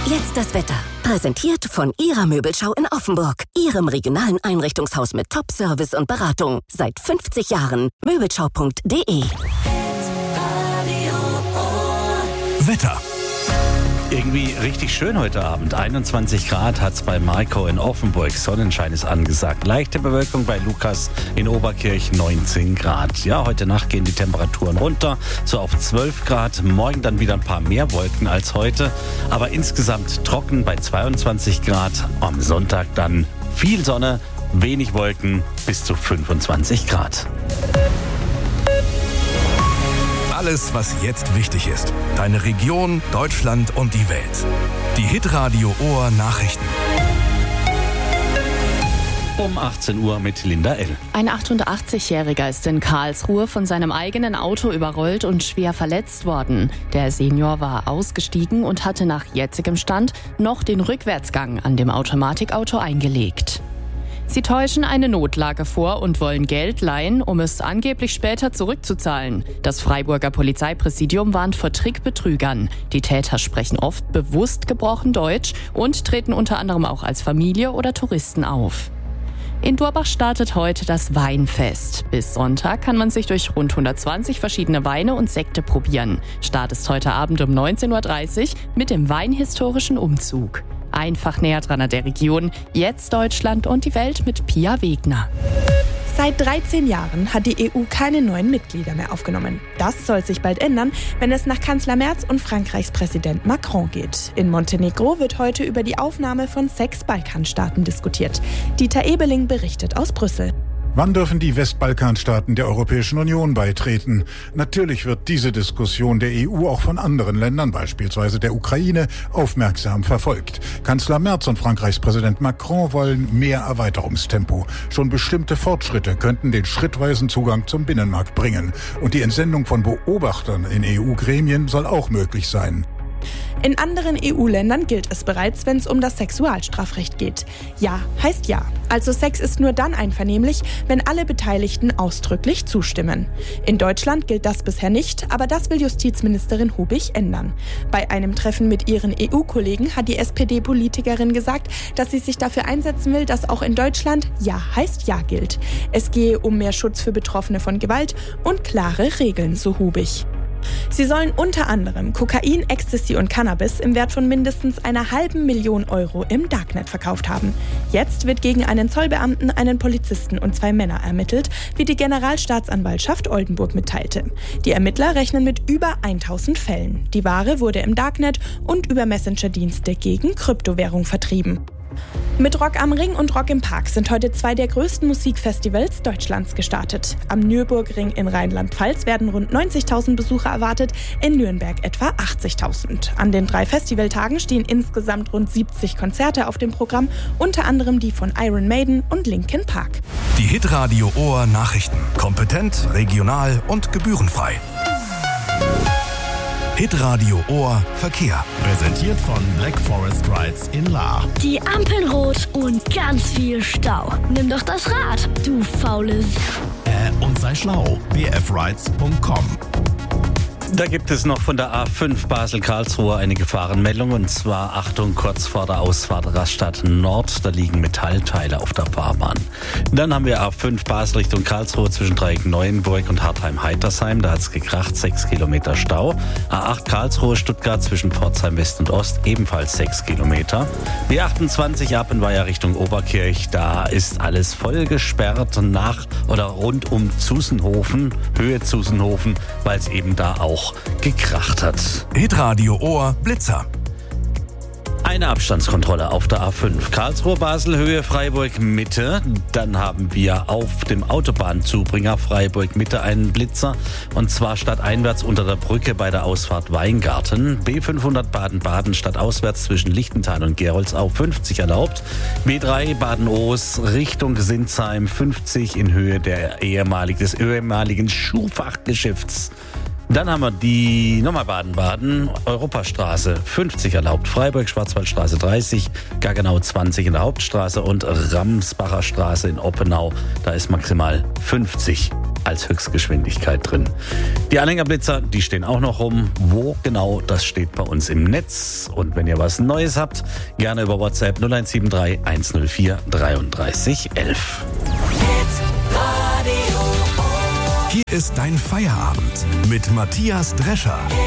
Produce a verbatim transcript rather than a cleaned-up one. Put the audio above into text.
Jetzt das Wetter. Präsentiert von Ihrer Möbelschau in Offenburg. Ihrem regionalen Einrichtungshaus mit Top-Service und Beratung. Seit fünfzig Jahren. Möbelschau punkt de. Wetter. Irgendwie richtig schön heute Abend. einundzwanzig Grad hat's bei Marco in Offenburg. Sonnenschein ist angesagt. Leichte Bewölkung bei Lukas in Oberkirch, neunzehn Grad. Ja, heute Nacht gehen die Temperaturen runter, so auf zwölf Grad. Morgen dann wieder ein paar mehr Wolken als heute. Aber insgesamt trocken bei zweiundzwanzig Grad. Am Sonntag dann viel Sonne, wenig Wolken bis zu fünfundzwanzig Grad. Alles, was jetzt wichtig ist. Deine Region, Deutschland und die Welt. Die Hitradio Ohr Nachrichten. Um achtzehn Uhr mit Linda L. Ein achtundachtzigjähriger ist in Karlsruhe von seinem eigenen Auto überrollt und schwer verletzt worden. Der Senior war ausgestiegen und hatte nach jetzigem Stand noch den Rückwärtsgang an dem Automatikauto eingelegt. Sie täuschen eine Notlage vor und wollen Geld leihen, um es angeblich später zurückzuzahlen. Das Freiburger Polizeipräsidium warnt vor Trickbetrügern. Die Täter sprechen oft bewusst gebrochen Deutsch und treten unter anderem auch als Familie oder Touristen auf. In Durbach startet heute das Weinfest. Bis Sonntag kann man sich durch rund hundertzwanzig verschiedene Weine und Sekte probieren. Start ist heute Abend um neunzehn Uhr dreißig mit dem weinhistorischen Umzug. Einfach näher dran an der Region. Jetzt Deutschland und die Welt mit Pia Wegner. Seit dreizehn Jahren hat die E U keine neuen Mitglieder mehr aufgenommen. Das soll sich bald ändern, wenn es nach Kanzler Merz und Frankreichs Präsident Macron geht. In Montenegro wird heute über die Aufnahme von sechs Balkanstaaten diskutiert. Dieter Ebeling berichtet aus Brüssel. Wann dürfen die Westbalkanstaaten der Europäischen Union beitreten? Natürlich wird diese Diskussion der E U auch von anderen Ländern, beispielsweise der Ukraine, aufmerksam verfolgt. Kanzler Merz und Frankreichs Präsident Macron wollen mehr Erweiterungstempo. Schon bestimmte Fortschritte könnten den schrittweisen Zugang zum Binnenmarkt bringen. Und die Entsendung von Beobachtern in E U-Gremien soll auch möglich sein. In anderen E U-Ländern gilt es bereits, wenn es um das Sexualstrafrecht geht. Ja heißt ja. Also Sex ist nur dann einvernehmlich, wenn alle Beteiligten ausdrücklich zustimmen. In Deutschland gilt das bisher nicht, aber das will Justizministerin Hubich ändern. Bei einem Treffen mit ihren E U-Kollegen hat die S P D-Politikerin gesagt, dass sie sich dafür einsetzen will, dass auch in Deutschland Ja heißt Ja gilt. Es gehe um mehr Schutz für Betroffene von Gewalt und klare Regeln, so Hubich. Sie sollen unter anderem Kokain, Ecstasy und Cannabis im Wert von mindestens einer halben Million Euro im Darknet verkauft haben. Jetzt wird gegen einen Zollbeamten, einen Polizisten und zwei Männer ermittelt, wie die Generalstaatsanwaltschaft Oldenburg mitteilte. Die Ermittler rechnen mit über tausend Fällen. Die Ware wurde im Darknet und über Messenger-Dienste gegen Kryptowährung vertrieben. Mit Rock am Ring und Rock im Park sind heute zwei der größten Musikfestivals Deutschlands gestartet. Am Nürburgring in Rheinland-Pfalz werden rund neunzigtausend Besucher erwartet, in Nürnberg etwa achtzigtausend. An den drei Festivaltagen stehen insgesamt rund siebzig Konzerte auf dem Programm, unter anderem die von Iron Maiden und Linkin Park. Die Hitradio Ohr Nachrichten. Kompetent, regional und gebührenfrei. Hitradio Ohr Verkehr. Präsentiert von Black Forest Rides in Lahr. Die Ampeln rot und ganz viel Stau. Nimm doch das Rad, du faules. Äh, und sei schlau. b f rides punkt com. Da gibt es noch von der A fünf Basel-Karlsruhe eine Gefahrenmeldung, und zwar Achtung, kurz vor der Ausfahrt Rastatt Nord, da liegen Metallteile auf der Fahrbahn. Dann haben wir A fünf Basel Richtung Karlsruhe zwischen Dreieck Neuenburg und Hartheim-Heitersheim, da hat es gekracht, sechs Kilometer Stau. A acht Karlsruhe Stuttgart zwischen Pforzheim West und Ost, ebenfalls sechs Kilometer. B achtundzwanzig Appenweier Richtung Oberkirch, da ist alles voll gesperrt nach oder rund um Zusenhofen, Höhe Zusenhofen, weil es eben da auch gekracht hat. Hitradio Ohr Blitzer. Eine Abstandskontrolle auf der A fünf. Karlsruhe-Basel, Höhe Freiburg-Mitte. Dann haben wir auf dem Autobahnzubringer Freiburg-Mitte einen Blitzer. Und zwar stadteinwärts unter der Brücke bei der Ausfahrt Weingarten. B fünfhundert Baden-Baden stadtauswärts zwischen Lichtental und Geroldsau fünfzig erlaubt. B drei Baden-Oos Richtung Sinsheim fünfzig in Höhe der ehemalig, des ehemaligen Schuhfachgeschäfts. Dann haben wir die nochmal Baden-Baden, Europastraße fünfzig erlaubt, Freiburg, Schwarzwaldstraße dreißig, Gaggenau zwanzig in der Hauptstraße und Ramsbacher Straße in Oppenau, da ist maximal fünfzig als Höchstgeschwindigkeit drin. Die Anhängerblitzer, die stehen auch noch rum. Wo genau, das steht bei uns im Netz. Und wenn ihr was Neues habt, gerne über WhatsApp null eins sieben drei eins null vier drei drei eins elf. Hier ist dein Feierabend mit Matthias Drescher.